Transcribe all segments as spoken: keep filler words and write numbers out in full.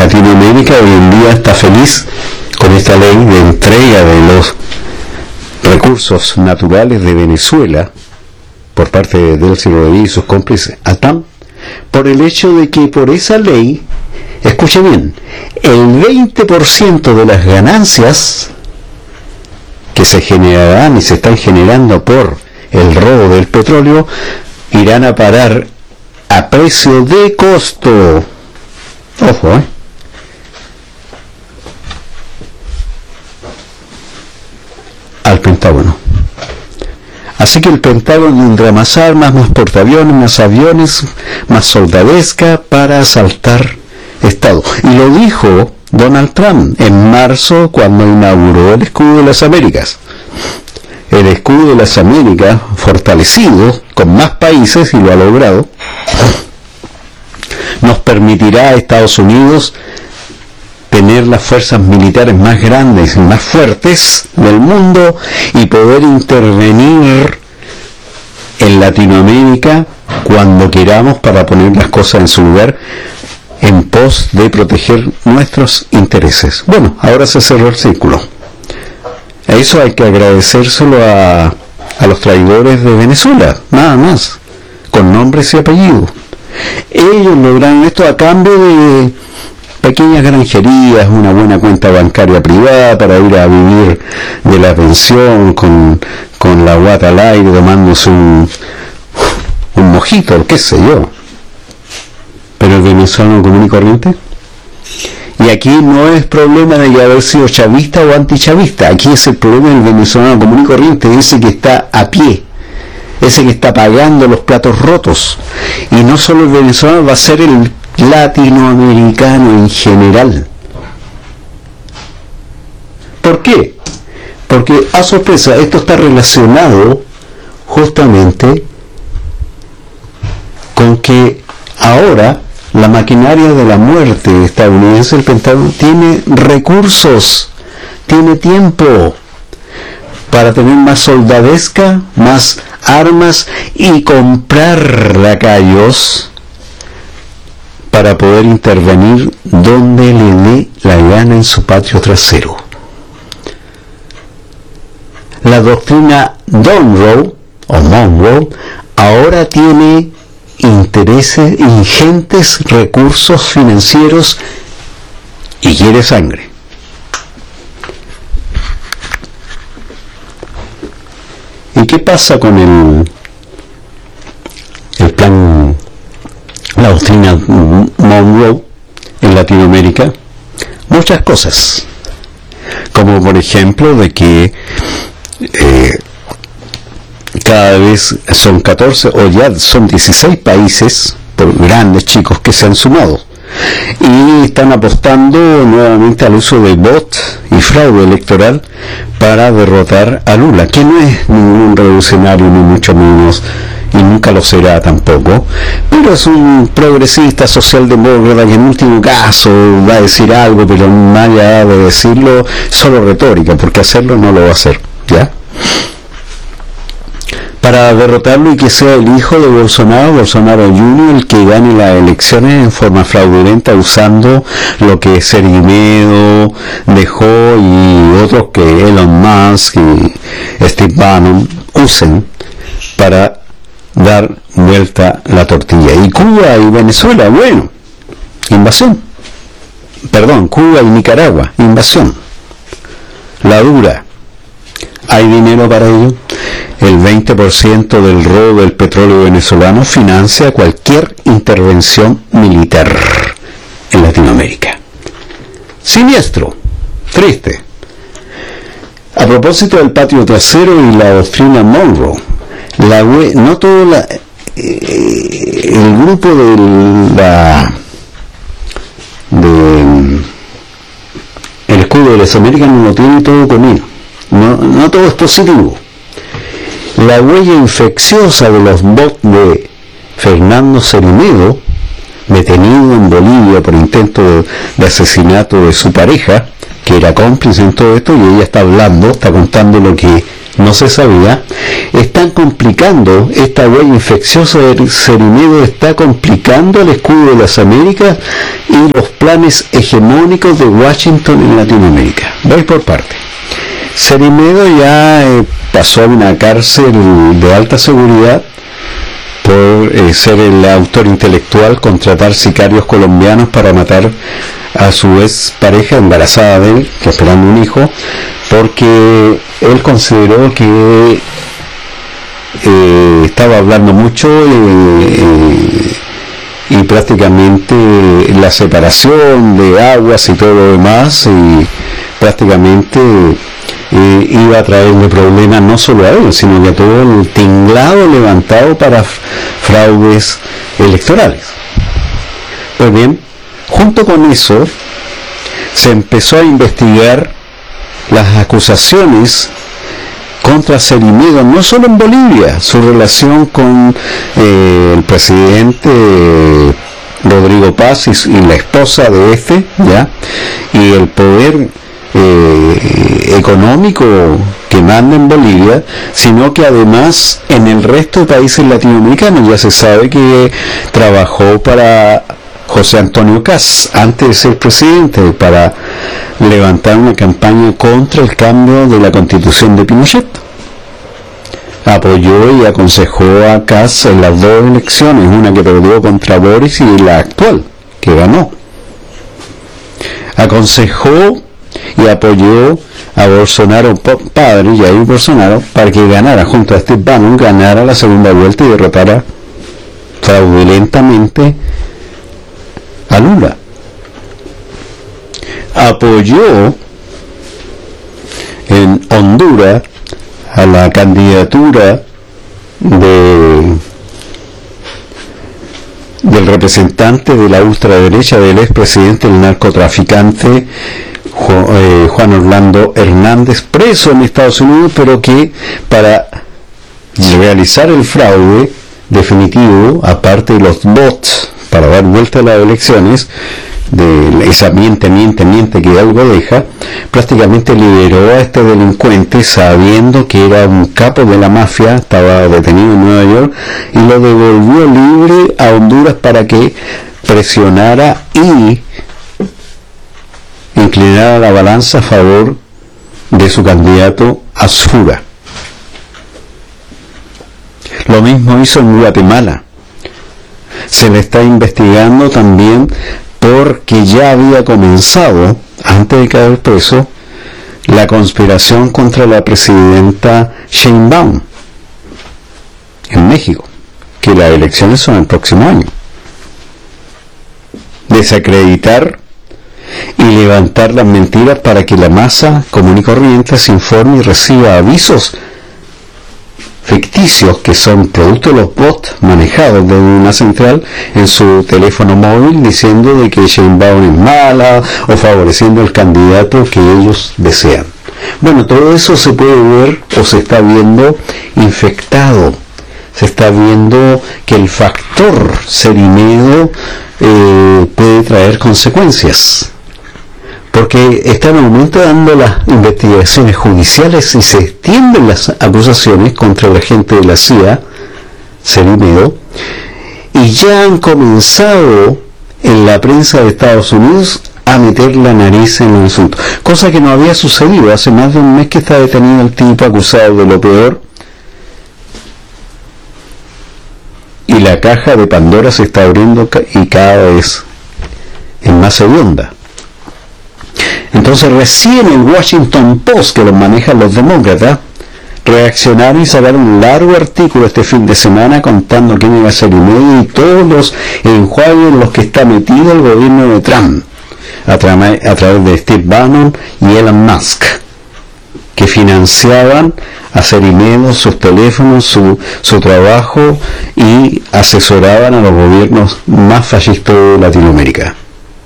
Latinoamérica hoy en día está feliz con esta ley de entrega de los recursos naturales de Venezuela por parte de Delcy Rodríguez y sus cómplices a T A M, por el hecho de que por esa ley, escuche bien, el veinte por ciento de las ganancias que se generarán y se están generando por el robo del petróleo irán a parar a precio de costo. Ojo, ¿eh? Al Pentágono. Así que el Pentágono tendrá más armas, más portaaviones, más aviones, más soldadesca para asaltar Estado. Y lo dijo Donald Trump en marzo cuando inauguró el escudo de las Américas. El escudo de las Américas, fortalecido con más países, y lo ha logrado, nos permitirá a Estados Unidos tener las fuerzas militares más grandes y más fuertes del mundo y poder intervenir en Latinoamérica cuando queramos para poner las cosas en su lugar en pos de proteger nuestros intereses. Bueno, ahora se cerró el círculo. A eso hay que agradecérselo a, a los traidores de Venezuela, nada más, con nombres y apellidos. Ellos lograron esto a cambio de pequeñas granjerías, una buena cuenta bancaria privada para ir a vivir de la pensión con, con la guata al aire, tomándose un, un mojito, qué sé yo. Pero el venezolano común y corriente. Y aquí no es problema de haber sido chavista o antichavista, aquí es el problema del venezolano común y corriente, ese que está a pie, ese que está pagando los platos rotos. Y no solo el venezolano, va a ser el latinoamericano en general. ¿Por qué? Porque, a sorpresa, esto está relacionado justamente con que ahora la maquinaria de la muerte estadounidense, el Pentágono, tiene recursos, tiene tiempo para tener más soldadesca, más armas y comprar lacayos para poder intervenir donde le dé la gana en su patio trasero. La doctrina Monroe, o Monroe, ahora tiene intereses, ingentes recursos financieros y quiere sangre. ¿Y qué pasa con el, el plan, la doctrina Monroe en Latinoamérica? Muchas cosas, como por ejemplo de que eh, cada vez son catorce o ya son dieciséis países, por grandes chicos, que se han sumado y están apostando nuevamente al uso de bots y fraude electoral para derrotar a Lula, que no es ningún revolucionario ni mucho menos, y nunca lo será tampoco, pero es un progresista socialdemócrata que en último caso va a decir algo, pero más allá de decirlo, solo retórica, porque hacerlo no lo va a hacer, ¿ya? Para derrotarlo y que sea el hijo de Bolsonaro, Bolsonaro junior, el que gane las elecciones en forma fraudulenta usando lo que Sergio Medo dejó y otros que Elon Musk y Steve Bannon usen para dar vuelta la tortilla. Y Cuba y Venezuela, bueno, invasión. Perdón, Cuba y Nicaragua, invasión. La dura. ¿Hay dinero para ello? El veinte por ciento del robo del petróleo venezolano financia cualquier intervención militar en Latinoamérica. Siniestro, triste. A propósito del patio trasero y la doctrina Monroe, la web, no todo la, eh, el grupo de la de el escudo de las Américas no lo tiene todo conmigo. No, no todo es positivo. La huella infecciosa de los bots de Fernando Cerimedo, detenido en Bolivia por intento de, de asesinato de su pareja, que era cómplice en todo esto, y ella está hablando, está contando lo que no se sabía, están complicando, esta huella infecciosa de Cerimedo está complicando el escudo de las Américas y los planes hegemónicos de Washington en Latinoamérica. Voy por parte. Cerimedo ya eh, pasó a una cárcel de alta seguridad por eh, ser el autor intelectual, contratar sicarios colombianos para matar a su ex pareja embarazada de él, que esperando un hijo, porque él consideró que eh, estaba hablando mucho eh, eh, y prácticamente la separación de aguas y todo lo demás, y prácticamente eh, iba a traerle problemas no solo a él, sino que a todo el tinglado levantado para fraudes electorales. Pues bien, junto con eso se empezó a investigar las acusaciones contra Cerimedo, no solo en Bolivia, su relación con eh, el presidente Rodrigo Paz y, y la esposa de este, ya, y el poder eh, económico que manda en Bolivia, sino que además en el resto de países latinoamericanos. Ya se sabe que trabajó para José Antonio Kast antes de ser presidente, para levantar una campaña contra el cambio de la constitución de Pinochet. Apoyó y aconsejó a Kast en las dos elecciones, una que perdió contra Boris y la actual, que ganó. Aconsejó y apoyó a Bolsonaro padre, Jair Bolsonaro, para que ganara, junto a Steve Bannon, ganara la segunda vuelta y derrotara fraudulentamente a Lula. Apoyó en Honduras a la candidatura de del representante de la ultraderecha del expresidente del narcotraficante Juan Orlando Hernández, preso en Estados Unidos, pero que para realizar el fraude definitivo, aparte de los bots para dar vuelta a las elecciones, de esa miente, miente, miente que algo deja, prácticamente liberó a este delincuente sabiendo que era un capo de la mafia, estaba detenido en Nueva York, y lo devolvió libre a Honduras para que presionara y inclinara la balanza a favor de su candidato Asfura. Lo mismo hizo en Guatemala. Se le está investigando también porque ya había comenzado, antes de caer preso, la conspiración contra la presidenta Sheinbaum en México, que las elecciones son el próximo año. Desacreditar y levantar las mentiras para que la masa común y corriente se informe y reciba avisos ficticios que son producto de los bots manejados desde una central en su teléfono móvil, diciendo de que Sheinbaum es mala o favoreciendo el candidato que ellos desean. Bueno, todo eso se puede ver o se está viendo infectado. Se está viendo que el factor Cerimedo eh, puede traer consecuencias, porque están aumentando las investigaciones judiciales y se extienden las acusaciones contra el agente de la C I A, Cerimedo, y ya han comenzado en la prensa de Estados Unidos a meter la nariz en el asunto, cosa que no había sucedido. Hace más de un mes que está detenido el tipo acusado de lo peor, y la caja de Pandora se está abriendo y cada vez en más hedionda. Entonces recién el Washington Post, que los manejan los demócratas, reaccionaron y sacaron un largo artículo este fin de semana contando quién iba a ser Cerimedo y todos los enjuagues en los que está metido el gobierno de Trump a, tra- a través de Steve Bannon y Elon Musk, que financiaban a Cerimedo, sus teléfonos, su, su trabajo, y asesoraban a los gobiernos más fascistas de Latinoamérica.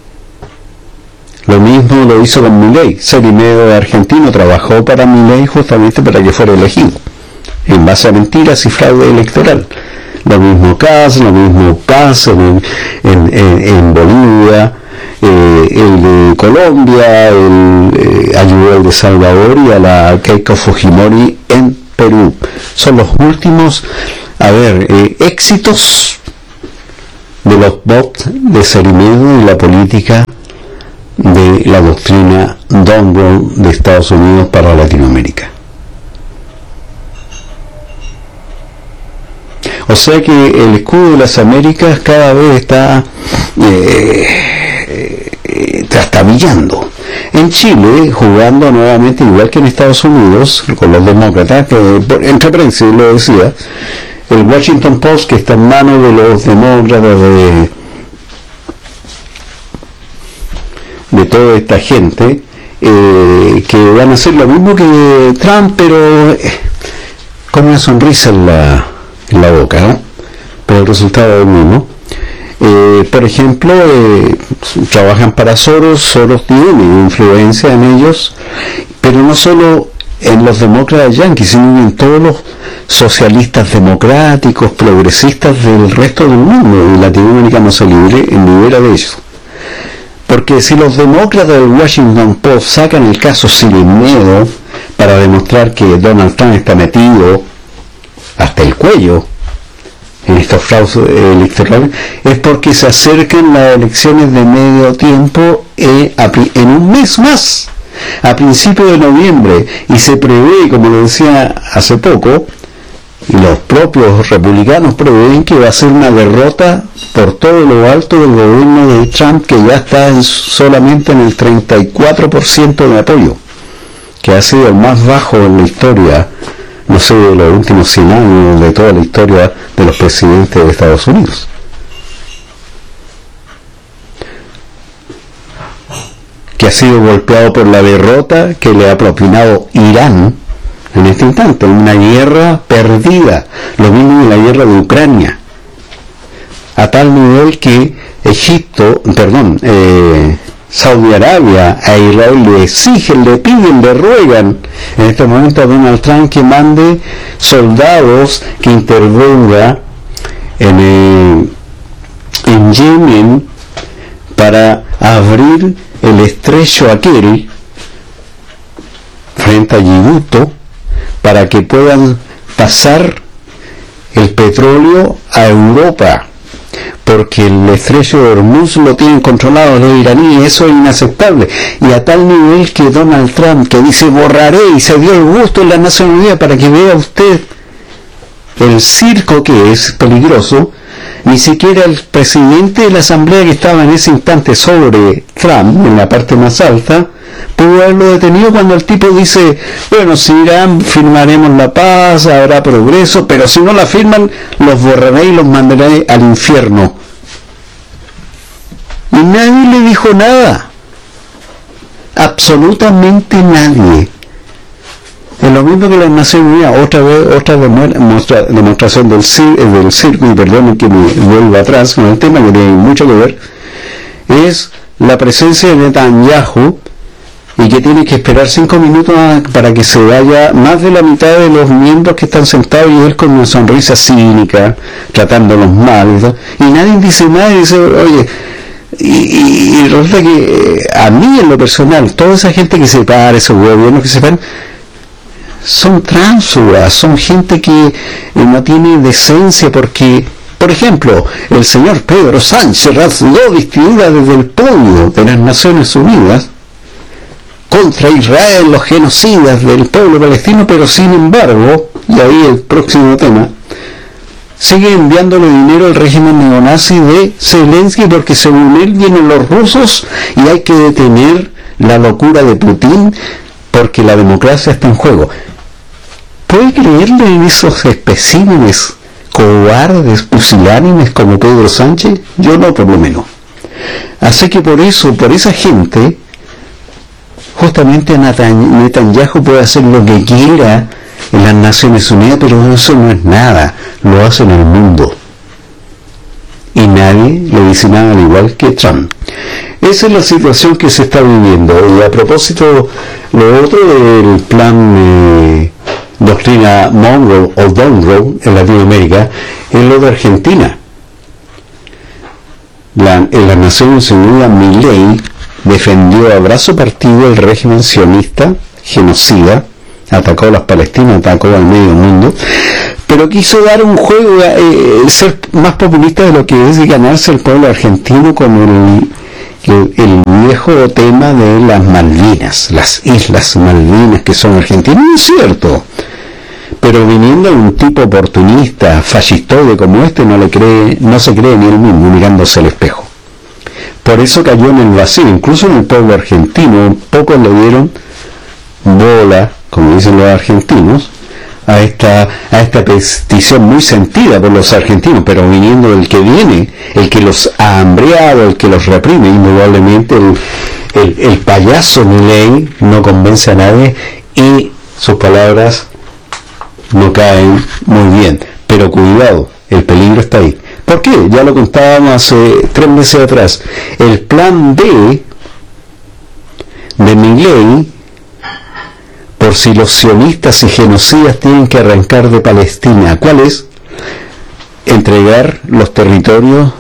Lo mismo lo hizo con Milei. Cerimedo argentino trabajó para Milei justamente para que fuera elegido, en base a mentiras y fraude electoral. Lo mismo Kast, lo mismo Paz en, en, en, en Bolivia, eh, el de Colombia, el, eh, ayudó al de Salvador y a la Keiko Fujimori en Perú. Son los últimos, a ver, eh, éxitos de los bots de Cerimedo y la política de la doctrina Donald de Estados Unidos para Latinoamérica. O sea que el escudo de las Américas cada vez está eh, eh, trastabillando. En Chile, jugando nuevamente igual que en Estados Unidos, con los demócratas, que entre paréntesis lo decía, el Washington Post, que está en manos de los demócratas, de, de toda esta gente, eh, que van a hacer lo mismo que Trump, pero eh, con una sonrisa en la, en la boca, ¿no? Pero el resultado es el mismo. Eh, por ejemplo, eh, trabajan para Soros, Soros tiene influencia en ellos, pero no solo en los demócratas yanquis, sino en todos los socialistas democráticos, progresistas del resto del mundo, y Latinoamérica no se libre, libera de ellos. Porque si los demócratas del Washington Post sacan el caso Cerimedo para demostrar que Donald Trump está metido hasta el cuello en estos fraudes electorales, es porque se acercan las elecciones de medio tiempo en, en un mes más, a principios de noviembre, y se prevé, como lo decía hace poco, y los propios republicanos prevén que va a ser una derrota por todo lo alto del gobierno de Trump, que ya está en, solamente en el treinta y cuatro por ciento de apoyo, que ha sido el más bajo en la historia, no sé, de los últimos cien años, de toda la historia de los presidentes de Estados Unidos. Que ha sido golpeado por la derrota que le ha propinado Irán en este instante, una guerra perdida, lo mismo en la guerra de Ucrania, a tal nivel que Egipto, perdón, eh, Saudi Arabia a Israel le exigen, le piden, le ruegan en este momento a Donald Trump que mande soldados, que intervenga en, eh, en Yemen para abrir el estrecho aquel frente a Yibuto, para que puedan pasar el petróleo a Europa, porque el estrecho de Hormuz lo tienen controlado los iraníes, eso es inaceptable, y a tal nivel que Donald Trump, que dice borraré, y se dio el gusto en la Naciones Unidas, para que vea usted el circo que es peligroso, ni siquiera el presidente de la asamblea que estaba en ese instante sobre Trump, en la parte más alta, pudo haberlo detenido cuando el tipo dice, bueno, si Irán firmaremos la paz, habrá progreso, pero si no la firman, los borraré y los mandaré al infierno. Y nadie le dijo nada. Absolutamente nadie. Es lo mismo que las Naciones Unidas, otra vez, otra demostra, demostración del, cir, del circo, y perdonen que me vuelva atrás con el tema que tiene mucho que ver, es la presencia de Netanyahu, y que tiene que esperar cinco minutos para que se vaya más de la mitad de los miembros que están sentados, y él con una sonrisa cínica, tratándolos mal, y, todo, y nadie dice nada, y dice, oye, y, y, y resulta que eh, a mí en lo personal, toda esa gente que se para, esos gobiernos que se paran, son tránsfugas, son gente que eh, no tiene decencia, porque, por ejemplo, el señor Pedro Sánchez rasgó vestidura desde el podio de las Naciones Unidas contra Israel, los genocidas del pueblo palestino, pero sin embargo, y ahí el próximo tema, sigue enviándole dinero al régimen neonazi de Zelensky, porque según él vienen los rusos y hay que detener la locura de Putin porque la democracia está en juego. ¿Puede creerle en esos especímenes cobardes, pusilánimes como Pedro Sánchez? Yo no, por lo menos. Así que por eso, por esa gente, justamente Netanyahu puede hacer lo que quiera en las Naciones Unidas, pero eso no es nada, lo hace en el mundo. Y nadie le dice nada, al igual que Trump. Esa es la situación que se está viviendo. Y a propósito, lo otro del plan eh, doctrina Monroe o Monroe en Latinoamérica, es lo de Argentina. La, en las Naciones Unidas, Milei defendió a brazo partido el régimen sionista, genocida, atacó a las Palestinas, atacó al medio mundo, pero quiso dar un juego, eh, ser más populista de lo que es ganarse el pueblo argentino con el, el, el viejo tema de las Malvinas, las Islas Malvinas que son argentinas. No es cierto, pero viniendo de un tipo oportunista, fascistoide como este, no le cree, no se cree ni él mismo mirándose al espejo. Por eso cayó en el vacío, incluso en el pueblo argentino. Pocos le dieron bola, como dicen los argentinos, a esta a esta petición muy sentida por los argentinos, pero viniendo del que viene, el que los ha hambreado, el que los reprime. Indudablemente el, el, el payaso Milei no convence a nadie y sus palabras no caen muy bien, pero cuidado, el peligro está ahí. ¿Por qué? Ya lo contábamos hace tres meses atrás. El plan B de Milei, por si los sionistas y genocidas tienen que arrancar de Palestina, ¿cuál es? Entregar los territorios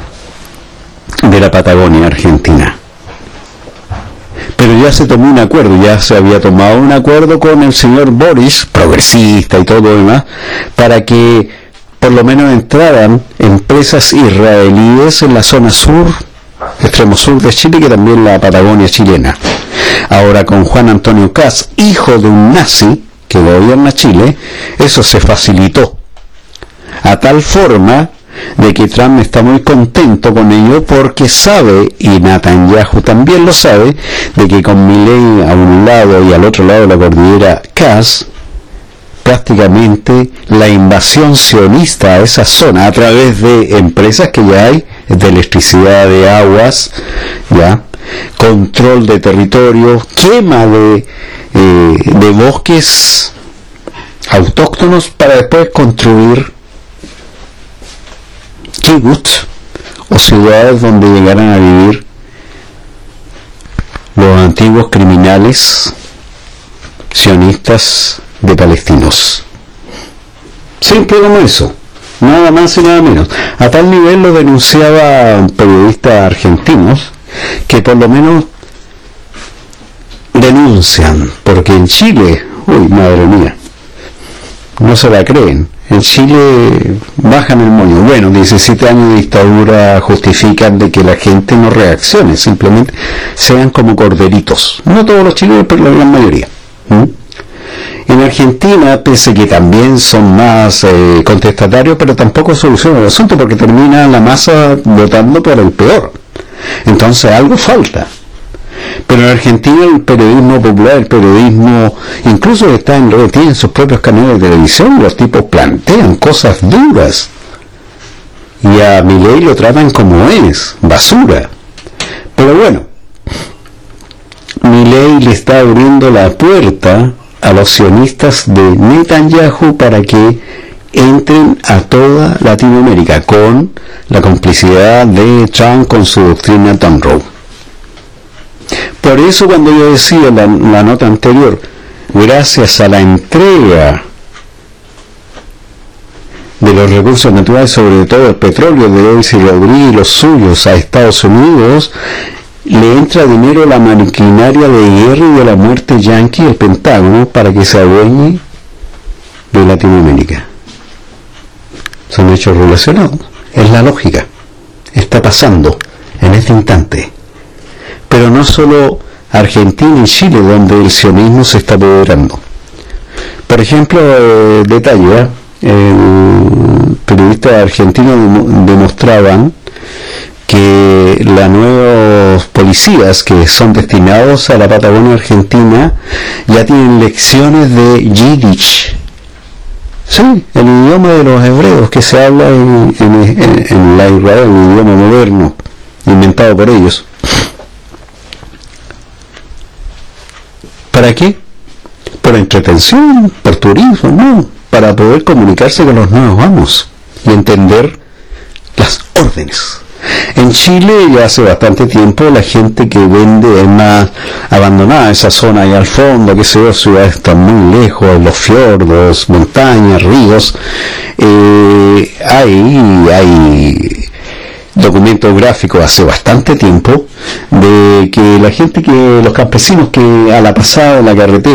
de la Patagonia Argentina. Pero ya se tomó un acuerdo, ya se había tomado un acuerdo con el señor Boris, progresista y todo lo demás, para que por lo menos entraran empresas israelíes en la zona sur, extremo sur de Chile, que también la Patagonia chilena. Ahora con Juan Antonio Kast, hijo de un nazi que gobierna Chile, eso se facilitó, a tal forma de que Trump está muy contento con ello, porque sabe, y Netanyahu también lo sabe, de que con Milei a un lado y al otro lado de la cordillera Kast, prácticamente la invasión sionista a esa zona a través de empresas que ya hay, de electricidad, de aguas, ya, control de territorio, quema de, eh, de bosques autóctonos para después construir kibbutz o ciudades donde llegaran a vivir los antiguos criminales sionistas de palestinos. Simple como eso, nada más y nada menos. A tal nivel lo denunciaban periodistas argentinos, que por lo menos denuncian, porque en Chile, uy, madre mía, no se la creen. En Chile bajan el moño. Bueno, diecisiete años de dictadura justifican de que la gente no reaccione, simplemente sean como corderitos. No todos los chilenos, pero la gran mayoría. ¿Mm? En Argentina, pese que también son más eh, contestatarios, pero tampoco solucionan el asunto, porque termina la masa votando por el peor. Entonces algo falta. Pero en Argentina el periodismo popular, el periodismo, incluso está en red, tienen sus propios canales de televisión, los tipos plantean cosas duras. Y a Milei lo tratan como es, basura. Pero bueno, Milei le está abriendo la puerta a los sionistas de Netanyahu para que entren a toda Latinoamérica con la complicidad de Trump con su doctrina Monroe. Por eso cuando yo decía en la, la nota anterior, gracias a la entrega de los recursos naturales, sobre todo el petróleo de Delcy Rodríguez y los suyos, a Estados Unidos, le entra dinero a la maquinaria de guerra y de la muerte yanqui, el Pentágono, para que se adueñe de Latinoamérica. Son hechos relacionados. Es la lógica. Está pasando en este instante. Pero no solo Argentina y Chile, donde el sionismo se está apoderando. Por ejemplo, eh, detalle, ¿eh? El periodista argentino demostraban que los nuevos policías que son destinados a la Patagonia Argentina ya tienen lecciones de Yiddish. Sí, el idioma de los hebreos que se habla en, en, en, en la Israel, un idioma moderno, inventado por ellos. ¿Para qué? Por entretención, por turismo, no, para poder comunicarse con los nuevos amos y entender las órdenes. En Chile ya hace bastante tiempo la gente que vende es más abandonada, esa zona ahí al fondo, que se ve, ciudades están muy lejos, los fiordos, montañas, ríos, eh, hay, hay documentos gráficos hace bastante tiempo de que la gente, que los campesinos que a la pasada de la carretera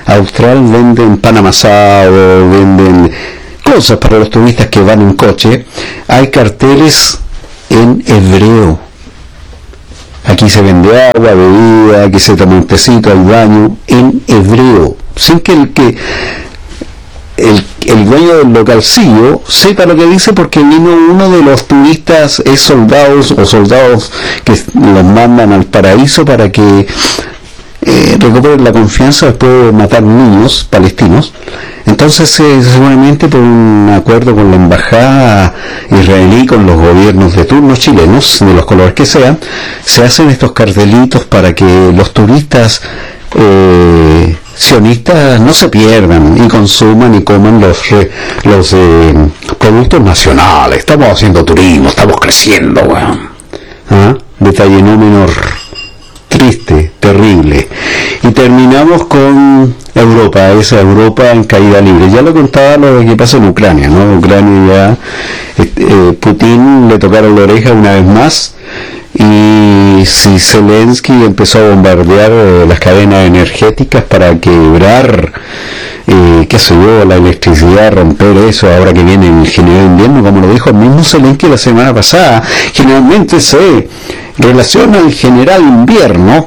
Austral venden pan amasado, venden cosas para los turistas que van en coche. Hay carteles en hebreo. Aquí se vende agua, bebida, aquí se toma un tecito, hay baño, en hebreo, sin que el que el, el dueño del localcillo sepa lo que dice, porque vino uno de los turistas, es soldados o soldados que los mandan al paraíso para que eh, recuperen la confianza después de matar niños palestinos. Entonces, eh, seguramente por un acuerdo con la embajada israelí, con los gobiernos de turno chilenos, de los colores que sean, se hacen estos cartelitos para que los turistas eh, sionistas no se pierdan y consuman y coman los, los eh, productos nacionales. Estamos haciendo turismo, estamos creciendo, bueno. ¿Ah? Detalle no menor. Triste, terrible. Y terminamos con Europa, esa Europa en caída libre. Ya lo contaba lo de que pasa en Ucrania, ¿no? Ucrania ya, eh, Putin le tocaron la oreja una vez más, y si Zelensky empezó a bombardear eh, las cadenas energéticas para quebrar, eh, qué sé yo, la electricidad, romper eso, ahora que viene el general invierno, como lo dijo el mismo Zelensky la semana pasada. Generalmente se relaciona el general invierno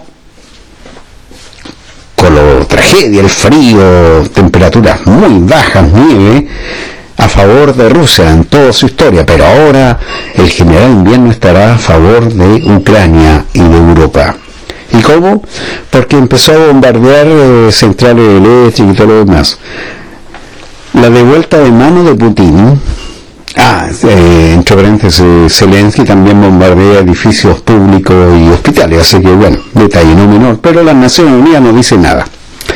con la tragedia, el frío, temperaturas muy bajas, nieve, a favor de Rusia en toda su historia, pero ahora el general invierno estará a favor de Ucrania y de Europa. ¿Y cómo? Porque empezó a bombardear eh, centrales eléctricas y todo lo demás. La devuelta de mano de Putin, ah, eh, entre paréntesis, Zelensky también bombardea edificios públicos y hospitales, así que bueno, detalle no menor, pero las Naciones Unidas no dicen nada.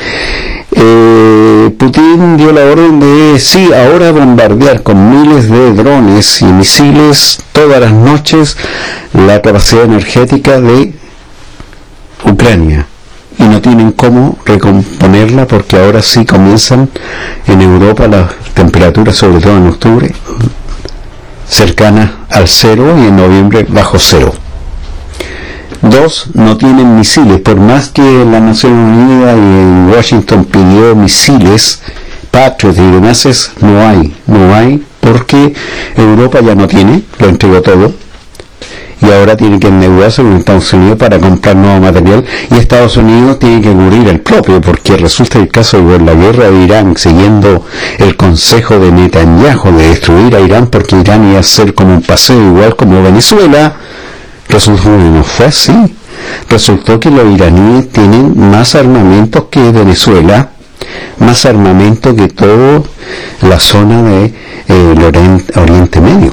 Eh, Putin dio la orden de, sí, ahora bombardear con miles de drones y misiles todas las noches la capacidad energética de Ucrania, y no tienen cómo recomponerla, porque ahora sí comienzan en Europa las temperaturas, sobre todo en octubre, cercanas al cero, y en noviembre bajo cero. Dos, no tienen misiles, por más que la Naciones Unidas y en Washington pidió misiles Patriot y demás, es, no hay, no hay, porque Europa ya no tiene, lo entregó todo, y ahora tiene que endeudarse con Estados Unidos para comprar nuevo material, y Estados Unidos tiene que cubrir el propio, porque resulta el caso de la guerra de Irán, siguiendo el consejo de Netanyahu de destruir a Irán, porque Irán iba a ser como un paseo igual como Venezuela. Resultó que no fue así. Resultó que los iraníes tienen más armamentos que Venezuela, más armamento que toda la zona de eh, el Oriente, Oriente Medio.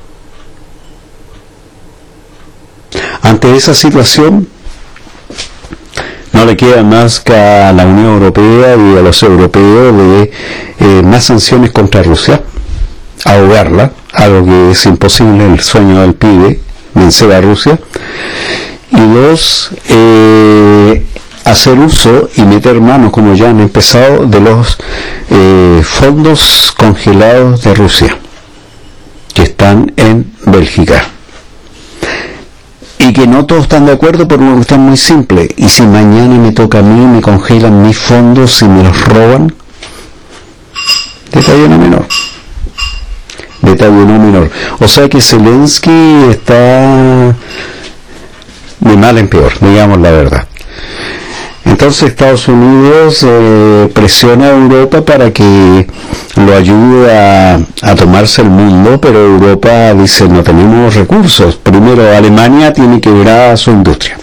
Ante esa situación, no le queda más que a la Unión Europea y a los europeos de eh, más sanciones contra Rusia, ahogarla, algo que es imposible, el sueño del pibe, vencer a Rusia. Y dos, eh, hacer uso y meter manos, como ya han empezado, de los eh, fondos congelados de Rusia que están en Bélgica, y que no todos están de acuerdo por una cuestión muy simple: y si mañana me toca a mí, me congelan mis fondos y me los roban. Detalle no menor. Detalle no menor. O sea que Zelensky está de mal en peor, digamos la verdad. Entonces Estados Unidos eh, presiona a Europa para que lo ayude a, a tomarse el mundo, pero Europa dice: no tenemos recursos. Primero, Alemania tiene que ver a su industria,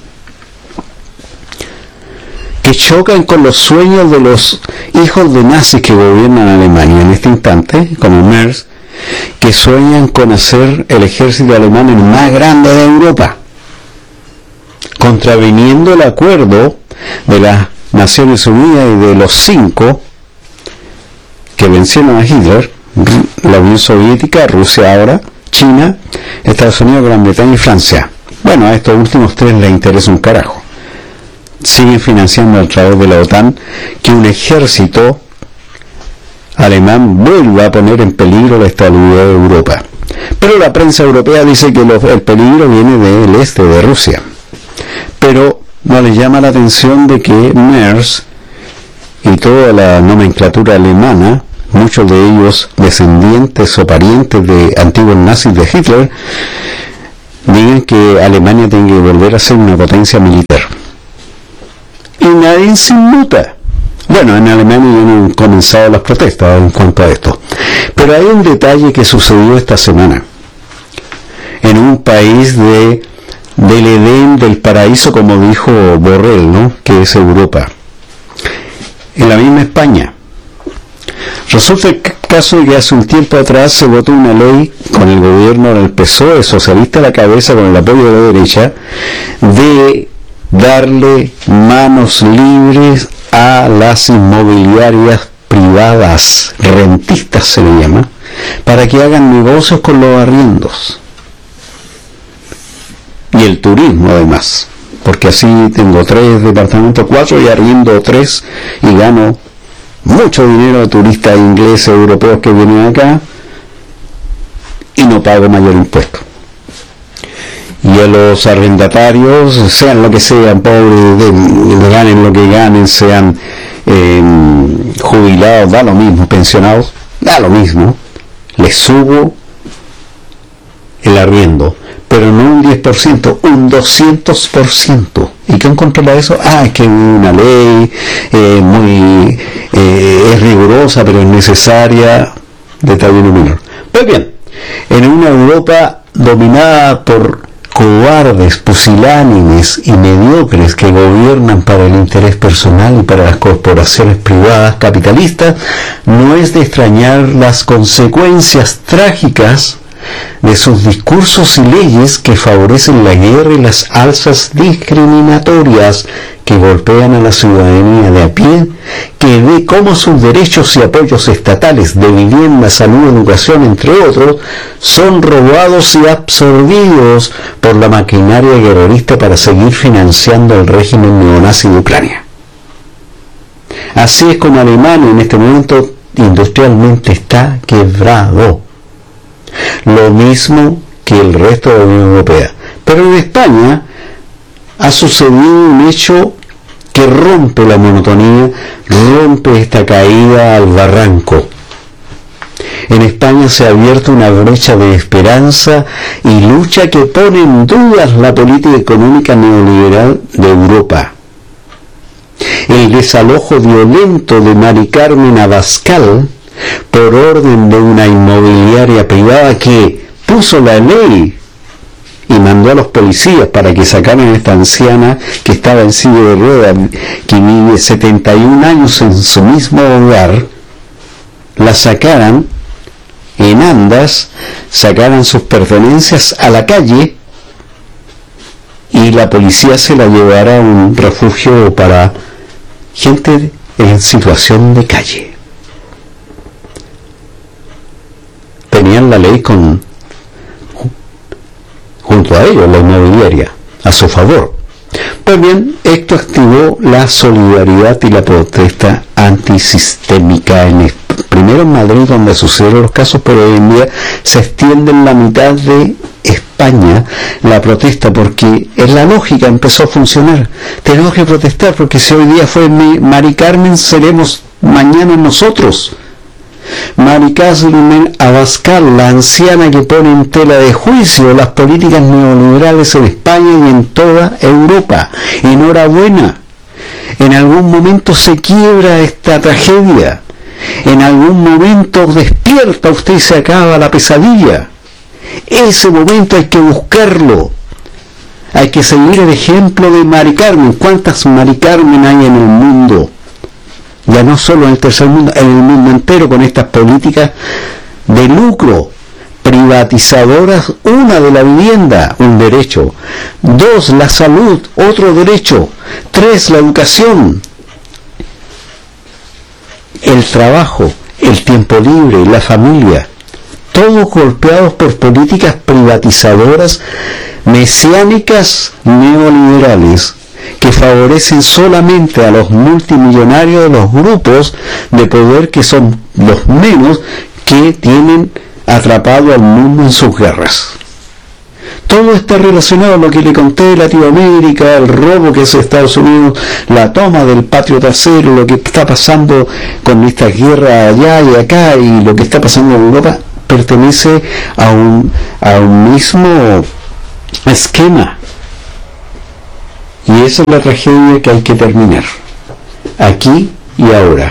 que chocan con los sueños de los hijos de nazis que gobiernan Alemania en este instante, como Merz, que sueñan con hacer el ejército alemán el más grande de Europa, contraviniendo el acuerdo de las Naciones Unidas y de los cinco que vencieron a Hitler: la Unión Soviética, Rusia ahora, China, Estados Unidos, Gran Bretaña y Francia. Bueno, a estos últimos tres les interesa un carajo. Siguen financiando a través de la OTAN que un ejército alemán vuelva a poner en peligro la estabilidad de Europa. Pero la prensa europea dice que lo, el peligro viene del este, de Rusia. Pero no les llama la atención de que Merz y toda la nomenclatura alemana, muchos de ellos descendientes o parientes de antiguos nazis de Hitler, digan que Alemania tiene que volver a ser una potencia militar. Y nadie se inmuta. Bueno, en Alemania ya han comenzado las protestas en cuanto a esto. Pero hay un detalle que sucedió esta semana. En un país de, del Edén, del paraíso, como dijo Borrell, ¿no?, que es Europa. En la misma España. Resulta el caso de que hace un tiempo atrás se votó una ley con el gobierno del P S O E socialista a la cabeza, con el apoyo de la derecha, de darle manos libres a las inmobiliarias privadas, rentistas se le llama, para que hagan negocios con los arriendos. Y el turismo además, porque así tengo tres departamentos, cuatro, y arriendo tres y gano mucho dinero de turistas ingleses, europeos que vienen acá, y no pago mayor impuesto. Y a los arrendatarios, sean lo que sean, pobres, de, de, ganen lo que ganen, sean eh, jubilados, da lo mismo, pensionados, da lo mismo, les subo el arriendo, pero no un diez por ciento, un doscientos por ciento. ¿Y quién controla eso? Ah, es que es una ley eh, muy eh, es rigurosa, pero es necesaria, detalle no menor. Pues bien, en una Europa dominada por cobardes, pusilánimes y mediocres que gobiernan para el interés personal y para las corporaciones privadas capitalistas, no es de extrañar las consecuencias trágicas de sus discursos y leyes que favorecen la guerra y las alzas discriminatorias que golpean a la ciudadanía de a pie, que ve cómo sus derechos y apoyos estatales de vivienda, salud, educación, entre otros, son robados y absorbidos por la maquinaria guerrerista para seguir financiando el régimen neonazi de Ucrania. Así es como Alemania en este momento industrialmente está quebrado. Lo mismo que el resto de la Unión Europea. Pero en España ha sucedido un hecho que rompe la monotonía, rompe esta caída al barranco. En España se ha abierto una brecha de esperanza y lucha que pone en dudas la política económica neoliberal de Europa. El desalojo violento de Mari Carmen Abascal por orden de una inmobiliaria privada que puso la ley y mandó a los policías para que sacaran a esta anciana que estaba en silla de ruedas, que vive setenta y un años en su mismo hogar, la sacaran en andas, sacaran sus pertenencias a la calle y la policía se la llevara a un refugio para gente en situación de calle. Tenían la ley con junto a ellos, la inmobiliaria, a su favor. Pues bien, esto activó la solidaridad y la protesta antisistémica en primero en Madrid, donde sucedieron los casos, pero hoy en día se extiende en la mitad de España la protesta, porque en la lógica empezó a funcionar. Tenemos que protestar, porque si hoy día fue Mari Carmen, seremos mañana nosotros. Mari Carmen Abascal, la anciana que pone en tela de juicio las políticas neoliberales en España y en toda Europa. Enhorabuena. En algún momento se quiebra esta tragedia. En algún momento despierta usted y se acaba la pesadilla. Ese momento hay que buscarlo. Hay que seguir el ejemplo de Mari Carmen. ¿Cuántas Mari Carmen hay en el mundo? Ya no solo en el tercer mundo, en el mundo entero, con estas políticas de lucro, privatizadoras. Una, de la vivienda, un derecho. Dos, la salud, otro derecho. Tres, la educación. El trabajo, el tiempo libre, la familia. Todos golpeados por políticas privatizadoras, mesiánicas, neoliberales, que favorecen solamente a los multimillonarios de los grupos de poder, que son los menos, que tienen atrapado al mundo en sus guerras. Todo está relacionado a lo que le conté de Latinoamérica, el robo que es Estados Unidos, la toma del patio trasero, lo que está pasando con esta guerra allá y acá, y lo que está pasando en Europa, pertenece a un, a un mismo esquema. Y esa es la tragedia que hay que terminar, aquí y ahora.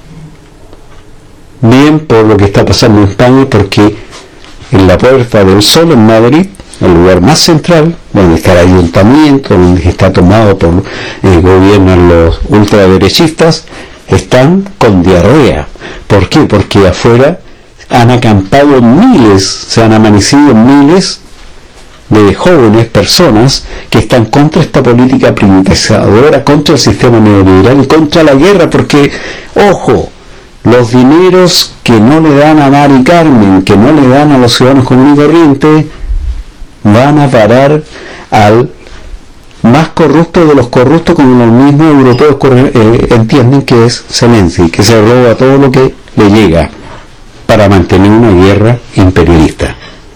Bien por lo que está pasando en España, porque en la Puerta del Sol, en Madrid, el lugar más central, donde está el ayuntamiento, donde está tomado por eh, gobiernan los ultraderechistas, están con diarrea. ¿Por qué? Porque afuera han acampado miles, se han amanecido miles de jóvenes personas que están contra esta política privatizadora, contra el sistema neoliberal y contra la guerra, porque, ojo, los dineros que no le dan a Mari Carmen, que no le dan a los ciudadanos comunes y corrientes, van a parar al más corrupto de los corruptos, como los mismos europeos eh, entienden que es Zelensky, que se roba todo lo que le llega para mantener una guerra imperialista.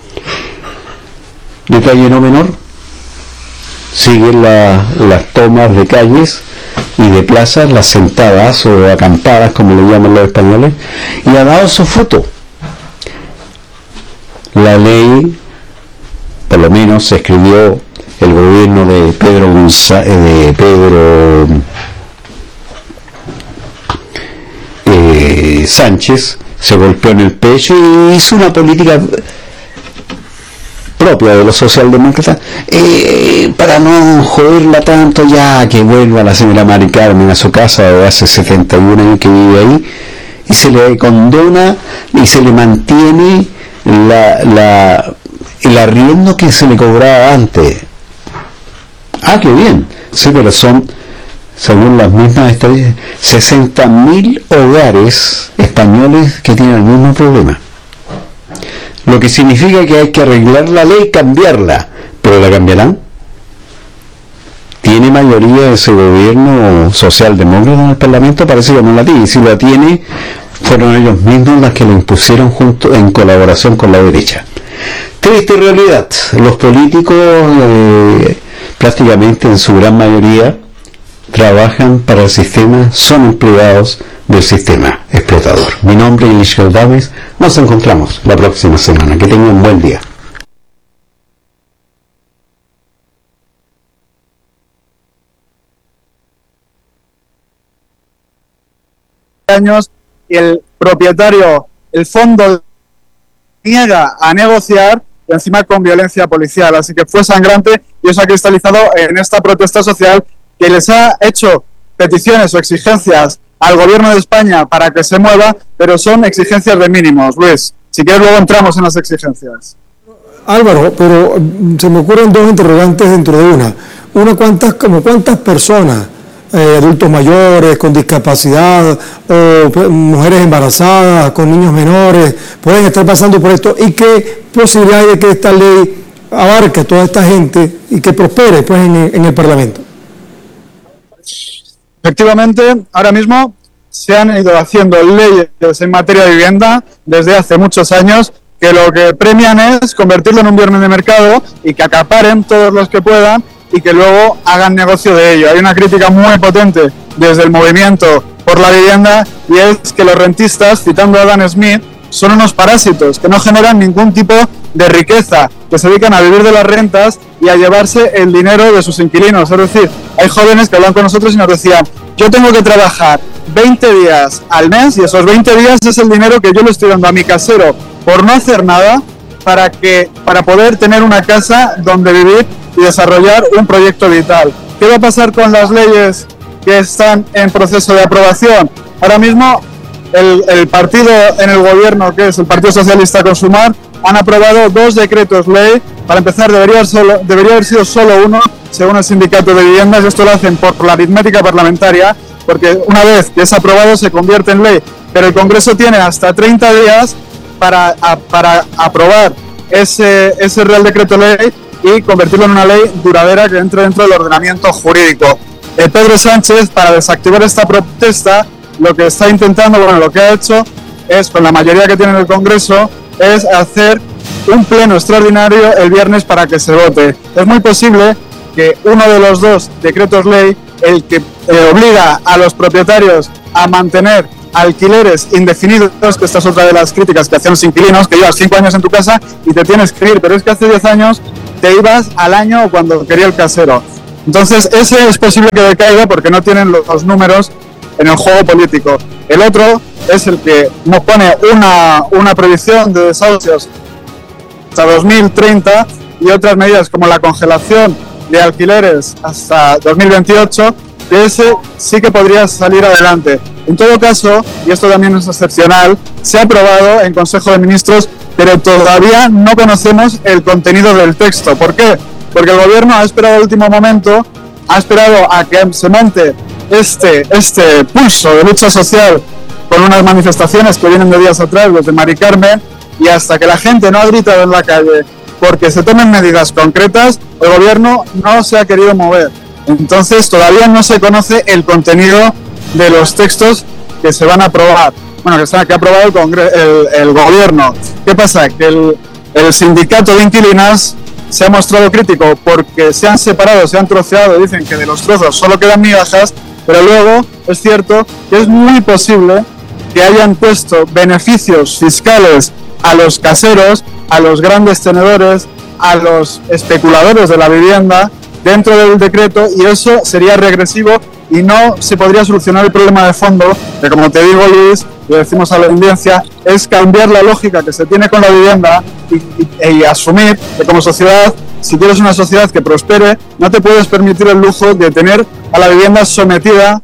Detalle no menor, siguen la, las tomas de calles y de plazas, las sentadas o acampadas, como le llaman los españoles, y ha dado su fruto. La ley, por lo menos se escribió el gobierno de Pedro González, de Pedro eh, Sánchez, se golpeó en el pecho y hizo una política propia de los socialdemócratas, eh, para no joderla tanto, ya que vuelva la señora Mari Carmen a su casa de hace setenta y un años que vive ahí, y se le condona y se le mantiene la, la, el arriendo que se le cobraba antes. Ah, qué bien. Sí, pero son, según las mismas estadísticas, sesenta mil hogares españoles que tienen el mismo problema. Lo que significa que hay que arreglar la ley y cambiarla. ¿Pero la cambiarán? ¿Tiene mayoría ese gobierno socialdemócrata en el Parlamento? Parece que no la tiene. Y si la tiene, fueron ellos mismos las que lo impusieron junto en colaboración con la derecha. Triste realidad. Los políticos, eh, prácticamente en su gran mayoría, trabajan para el sistema, son empleados del sistema explotador. Mi nombre es Ilish Galdames. Nos encontramos la próxima semana. Que tengan un buen día. Años y el propietario, el fondo, niega a negociar y encima con violencia policial. Así que fue sangrante y eso ha cristalizado en esta protesta social que les ha hecho peticiones o exigencias al gobierno de España para que se mueva, pero son exigencias de mínimos. Luis, si quieres luego entramos en las exigencias. Álvaro, pero se me ocurren dos interrogantes dentro de una. Una, ¿cuántas, como cuántas personas, eh, adultos mayores, con discapacidad, o pues, mujeres embarazadas, con niños menores, pueden estar pasando por esto? ¿Y qué posibilidad hay de que esta ley abarque a toda esta gente y que prospere pues, en, en el Parlamento? Efectivamente, ahora mismo se han ido haciendo leyes en materia de vivienda desde hace muchos años que lo que premian es convertirlo en un bien de mercado y que acaparen todos los que puedan y que luego hagan negocio de ello. Hay una crítica muy potente desde el movimiento por la vivienda y es que los rentistas, citando a Adam Smith, son unos parásitos que no generan ningún tipo de riqueza, que se dedican a vivir de las rentas y a llevarse el dinero de sus inquilinos. Es decir, hay jóvenes que hablan con nosotros y nos decían, yo tengo que trabajar veinte días al mes y esos veinte días es el dinero que yo le estoy dando a mi casero por no hacer nada para, que, para poder tener una casa donde vivir y desarrollar un proyecto vital. ¿Qué va a pasar con las leyes que están en proceso de aprobación? Ahora mismo el, el partido en el gobierno, que es el Partido Socialista con Sumar, han aprobado dos decretos ley. Para empezar, debería, solo, debería haber sido solo uno, según el sindicato de viviendas. Esto lo hacen por la aritmética parlamentaria, porque una vez que es aprobado se convierte en ley. Pero el Congreso tiene hasta treinta días para, a, para aprobar ese, ese Real Decreto Ley y convertirlo en una ley duradera que entre dentro del ordenamiento jurídico. Eh, Pedro Sánchez, para desactivar esta protesta, lo que está intentando, bueno, lo que ha hecho es, con la mayoría que tiene en el Congreso, es hacer un pleno extraordinario el viernes para que se vote. Es muy posible que uno de los dos decretos ley, el que eh, obliga a los propietarios a mantener alquileres indefinidos, que esta es otra de las críticas que hacían los inquilinos, que llevas cinco años en tu casa y te tienes que ir, pero es que hace diez años te ibas al año cuando quería el casero. Entonces ese es posible que decaiga porque no tienen los números en el juego político. El otro es el que nos pone una, una previsión de desahucios hasta dos mil treinta y otras medidas como la congelación de alquileres hasta dos mil veintiocho, que ese sí que podría salir adelante. En todo caso, y esto también es excepcional, se ha aprobado en Consejo de Ministros, pero todavía no conocemos el contenido del texto. ¿Por qué? Porque el Gobierno ha esperado el último momento, ha esperado a que se monte este, este pulso de lucha social con unas manifestaciones que vienen de días atrás, los de Mari Carmen, y hasta que la gente no ha gritado en la calle porque se tomen medidas concretas, el Gobierno no se ha querido mover. Entonces todavía no se conoce el contenido de los textos que se van a aprobar, bueno, que, se ha, que ha aprobado el, Congre- el, el Gobierno. ¿Qué pasa? Que el, el sindicato de inquilinas se ha mostrado crítico porque se han separado, se han troceado, dicen que de los trozos solo quedan migajas, pero luego es cierto que es muy posible que hayan puesto beneficios fiscales a los caseros, a los grandes tenedores, a los especuladores de la vivienda dentro del decreto, y eso sería regresivo y no se podría solucionar el problema de fondo, que como te digo, Luis, le decimos a la audiencia, es cambiar la lógica que se tiene con la vivienda y, y, y asumir que como sociedad, si quieres una sociedad que prospere, no te puedes permitir el lujo de tener a la vivienda sometida,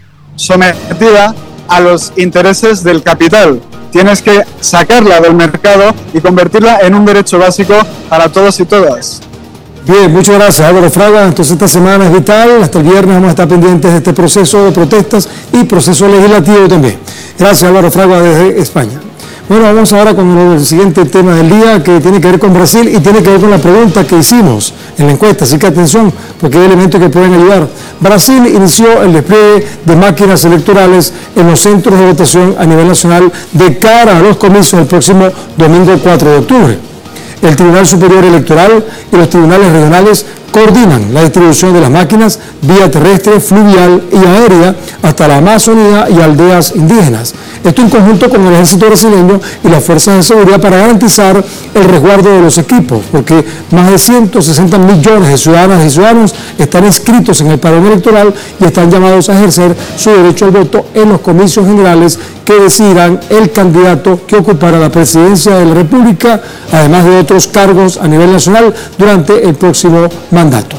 sometida a los intereses del capital. Tienes que sacarla del mercado y convertirla en un derecho básico para todos y todas. Bien, muchas gracias, Álvaro Fraga. Entonces esta semana es vital, hasta el viernes vamos a estar pendientes de este proceso de protestas y proceso legislativo también. Gracias, Álvaro Fraga, desde España. Bueno, vamos ahora con el siguiente tema del día, que tiene que ver con Brasil y tiene que ver con la pregunta que hicimos en la encuesta, así que atención, porque hay elementos que pueden ayudar. Brasil inició el despliegue de máquinas electorales en los centros de votación a nivel nacional de cara a los comicios del próximo domingo cuatro de octubre. El Tribunal Superior Electoral y los tribunales regionales coordinan la distribución de las máquinas vía terrestre, fluvial y aérea hasta la Amazonía y aldeas indígenas. Esto en conjunto con el ejército brasileño y las fuerzas de seguridad para garantizar el resguardo de los equipos, porque más de ciento sesenta millones de ciudadanas y ciudadanos están inscritos en el padrón electoral y están llamados a ejercer su derecho al voto en los comicios generales que decidan el candidato que ocupará la presidencia de la República, además de otros cargos a nivel nacional durante el próximo mandato.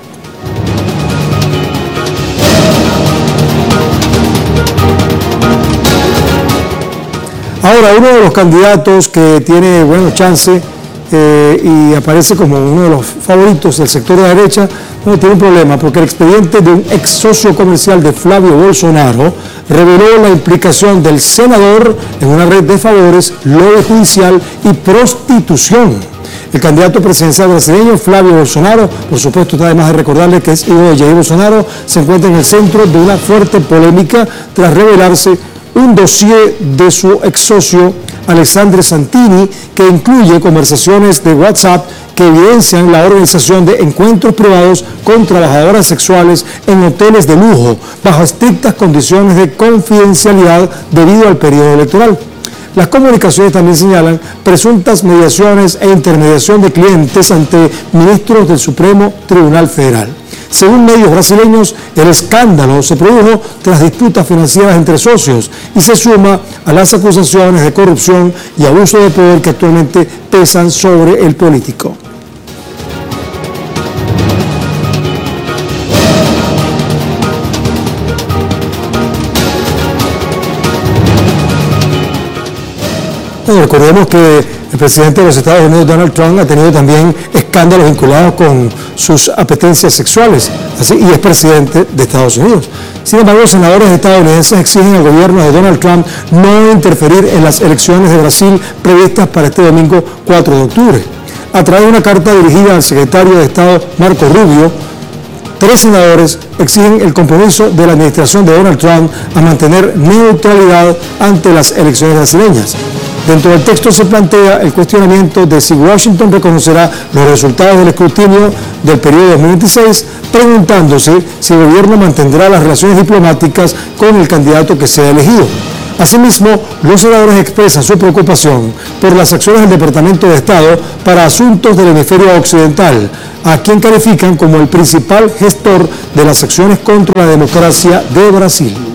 Ahora, uno de los candidatos que tiene buena chance eh, y aparece como uno de los favoritos del sector de la derecha, no tiene un problema, porque el expediente de un ex socio comercial de Flavio Bolsonaro reveló la implicación del senador en una red de favores, lobby judicial y prostitución. El candidato presidencial brasileño, Flavio Bolsonaro, por supuesto está además de recordarle que es hijo de Jair Bolsonaro, se encuentra en el centro de una fuerte polémica tras revelarse un dossier de su ex socio Alessandro Santini, que incluye conversaciones de WhatsApp que evidencian la organización de encuentros privados con trabajadoras sexuales en hoteles de lujo, bajo estrictas condiciones de confidencialidad debido al periodo electoral. Las comunicaciones también señalan presuntas mediaciones e intermediación de clientes ante ministros del Supremo Tribunal Federal. Según medios brasileños, el escándalo se produjo tras disputas financieras entre socios y se suma a las acusaciones de corrupción y abuso de poder que actualmente pesan sobre el político. Bueno, recordemos que el presidente de los Estados Unidos, Donald Trump, ha tenido también escándalos vinculados con sus apetencias sexuales, así, y es presidente de Estados Unidos. Sin embargo, los senadores estadounidenses exigen al gobierno de Donald Trump no interferir en las elecciones de Brasil previstas para este domingo cuatro de octubre. A través de una carta dirigida al secretario de Estado, Marco Rubio, tres senadores exigen el compromiso de la administración de Donald Trump a mantener neutralidad ante las elecciones brasileñas. Dentro del texto se plantea el cuestionamiento de si Washington reconocerá los resultados del escrutinio del periodo dos mil veintiséis, preguntándose si el gobierno mantendrá las relaciones diplomáticas con el candidato que sea elegido. Asimismo, los senadores expresan su preocupación por las acciones del Departamento de Estado para asuntos del hemisferio occidental, a quien califican como el principal gestor de las acciones contra la democracia de Brasil.